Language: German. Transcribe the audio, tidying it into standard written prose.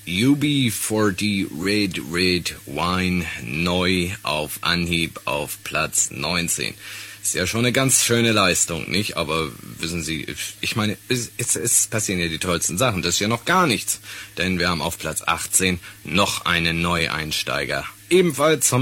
UB40 Red Wine neu auf Anhieb auf Platz 19. Ist ja schon eine ganz schöne Leistung, nicht? Aber wissen Sie, ich meine, es passieren ja die tollsten Sachen. Das ist ja noch gar nichts. Denn wir haben auf Platz 18 noch einen Neueinsteiger. Ebenfalls vom